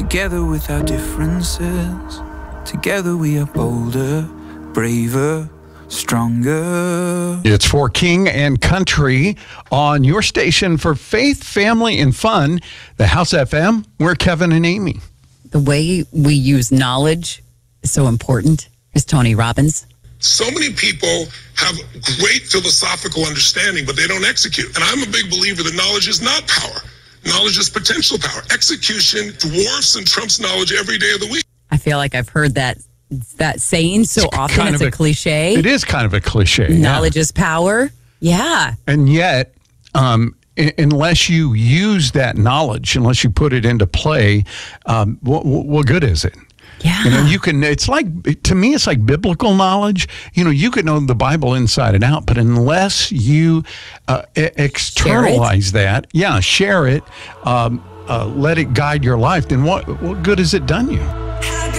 Together with our differences, together we are bolder, braver, stronger. It's for King and Country on your station for faith, family, and fun, the House FM. We're Kevin and Amy. The way we use knowledge is so important. Here's Tony Robbins. So many people have great philosophical understanding, but they don't execute. And I'm a big believer that knowledge is not power. Knowledge is potential power. Execution dwarfs and trumps knowledge every day of the week. I feel like I've heard that saying so often. It's a cliche. It is kind of a cliche. Knowledge is power. Yeah. And yet, unless you use that knowledge, unless you put it into play, what good is it? Yeah. You know, you can, it's like, to me, it's like biblical knowledge. You know, you can know the Bible inside and out, but unless you externalize share it, let it guide your life, then what good has it done you?